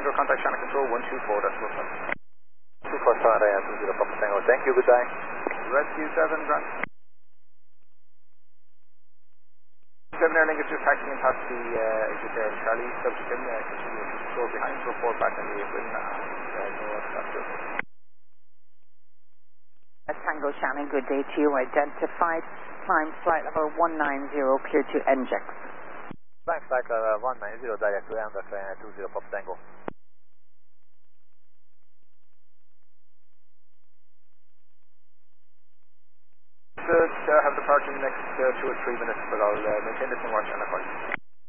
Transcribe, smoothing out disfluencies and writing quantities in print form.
Tango, contact Shannon Control 124, that's what's up. 24 Sunday and 20 Papa Tango. Thank you, good day. Rescue 7, Grant. 7 Airlink is just taxiing past the exit there in Charlie. Subject in, continue to control behind, report back on the wing, and no other factor. Tango Shannon, good day to you. Identified, climb flight level 190, clear to NJAX. Climb flight level 190, direct to MF 20 Papa Tango. Have departure in the next 2 or 3 minutes, but I'll maintain this and watch on the flight.